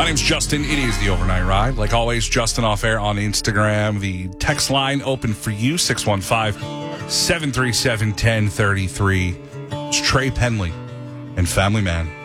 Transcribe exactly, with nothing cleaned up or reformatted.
My name's Justin. It is the Overnight Ride. Like always, Justin Off Air on Instagram. The text line open for you, six one five, seven three seven, one zero three three. It's Trey Penley and Family Man.